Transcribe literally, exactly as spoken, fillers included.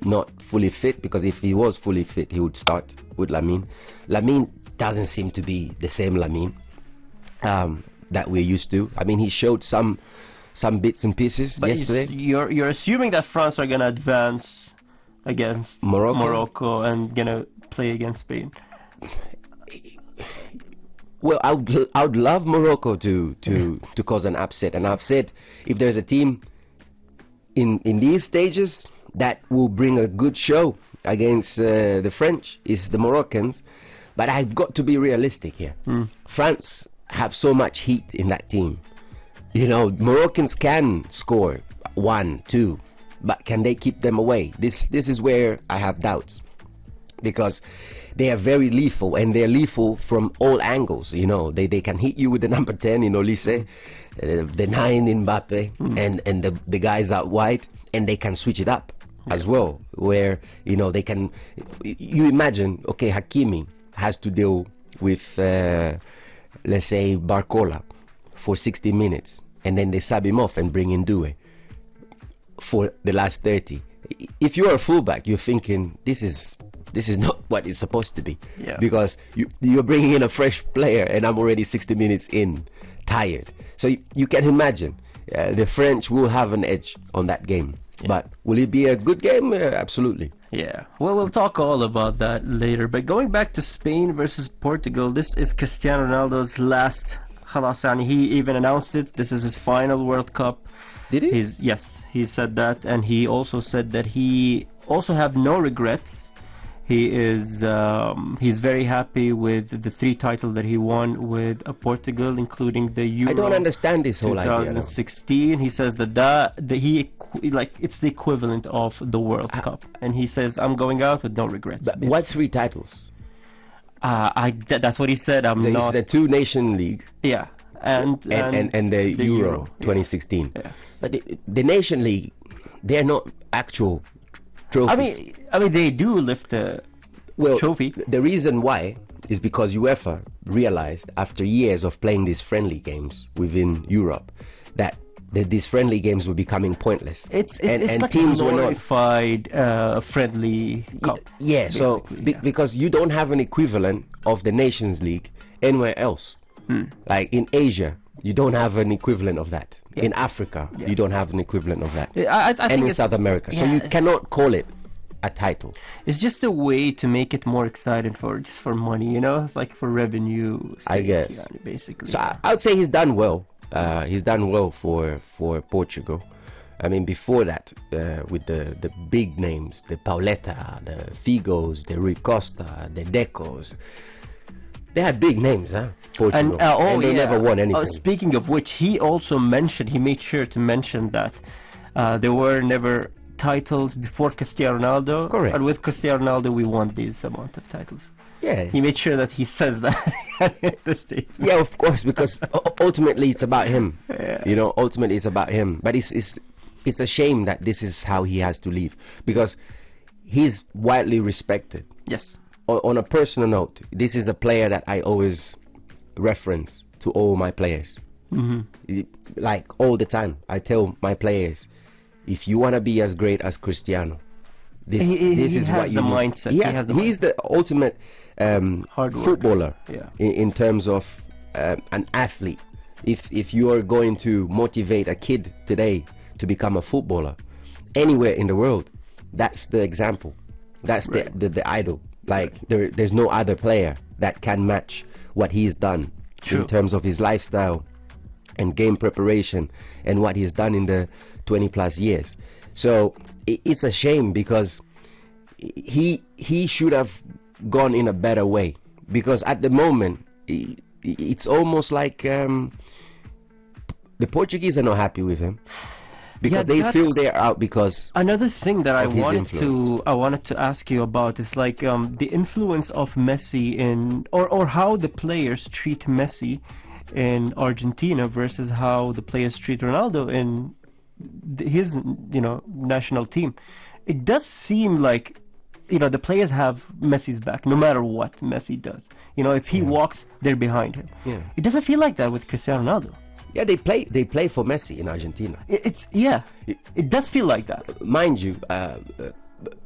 not fully fit, because if he was fully fit, he would start with Lamine. Lamine doesn't seem to be the same Lamine um, that we're used to. I mean, he showed some some bits and pieces but yesterday. You're you're assuming that France are gonna advance against Morocco, Morocco and gonna play against Spain. Well, I would, I would love Morocco to to to cause an upset, and I've said if there's a team in in these stages that will bring a good show against uh, the French, is the Moroccans. But I've got to be realistic here. Mm. France have so much heat in that team. You know, Moroccans can score one, two, but can they keep them away? This this is where I have doubts, because they are very lethal, and they're lethal from all angles. You know, they they can hit you with the number ten in Olise, uh, the nine in Mbappe, mm. and and the the guys out wide, and they can switch it up yeah. as well. Where you know they can, you imagine, okay, Hakimi has to deal with uh, let's say Barcola for sixty minutes, and then they sub him off and bring in Doué for the last thirty. If you're a fullback, you're thinking this is this is not what it's supposed to be, yeah. because you, you're bringing in a fresh player, and I'm already sixty minutes in, tired. So you, you can imagine uh, the French will have an edge on that game. Yeah. But will it be a good game? Uh, absolutely. Yeah, well, we'll talk all about that later. But going back to Spain versus Portugal, this is Cristiano Ronaldo's last. Khalas, yani he even announced it. This is his final World Cup. Did he? He's, yes, he said that, and he also said that he also have no regrets. He is um, he's very happy with the three titles that he won with uh, Portugal, including the Euro. I don't understand this whole idea. twenty sixteen. He says that that, that he like it's the equivalent of the World uh, Cup, and he says I'm going out with no regrets. But what three titles? Uh, I th- that's what he said. I'm so not it's the two nation league. Yeah, and and and, and, and the, the Euro, Euro twenty sixteen. Yeah. But the, the nation league, they're not actual trophies. I mean, I mean, they do lift a well, trophy. The reason why is because UEFA realized after years of playing these friendly games within Europe that, that these friendly games were becoming pointless. It's it's, and, it's and like teams a were not glorified uh, friendly cup. Yeah, so be, yeah. because you don't have an equivalent of the Nations League anywhere else. Hmm. Like in Asia, you don't have an equivalent of that. Yeah. In Africa, yeah. you don't have an equivalent of that. I, I, I and think in it's, South America. yeah, so you cannot call it a title. It's just a way to make it more exciting for just for money, you know? It's like for revenue sake, I guess. yeah, basically. So I, I would say he's done well. Uh, he's done well for, for Portugal. I mean, before that, uh, with the, the big names, the Pauleta, the Figos, the Rui Costa, the Decos, they had big names, huh? Portugal. And, uh, oh, and they yeah. never won anything. Uh, speaking of which, he also mentioned, he made sure to mention that uh, there were never titles before Cristiano Ronaldo. Correct. And with Cristiano Ronaldo, we won this amount of titles. Yeah. He made sure that he says that at the stage. Yeah, of course, because ultimately it's about him. Yeah. You know, ultimately it's about him. But it's, it's, it's a shame that this is how he has to leave, because he's widely respected. Yes. On a personal note, this is a player that I always reference to all my players. Mm-hmm. Like all the time, I tell my players, if you want to be as great as Cristiano, this he, this he is has what you the need. mindset. He, he has, has the he's mindset. the ultimate um, Hard worker. footballer Yeah. in, in terms of uh, an athlete. If if you are going to motivate a kid today to become a footballer anywhere in the world, that's the example. That's right. the, the the idol. Like there, there's no other player that can match what he's done True. in terms of his lifestyle and game preparation and what he's done in the twenty plus years. So it, it's a shame, because he he should have gone in a better way, because at the moment it, it's almost like um, the Portuguese are not happy with him. Because Yeah, they that's- feel they're out because Another thing that I of his wanted influence. to I wanted to ask you about is like um, the influence of Messi in or or how the players treat Messi in Argentina versus how the players treat Ronaldo in th- his you know national team. It does seem like you know the players have Messi's back no matter what Messi does. You know if he walks, they're behind him. Yeah. It doesn't feel like that with Cristiano Ronaldo. yeah, they play they play for Messi in Argentina. It, it's yeah, it does feel like that. Mind you, uh, uh,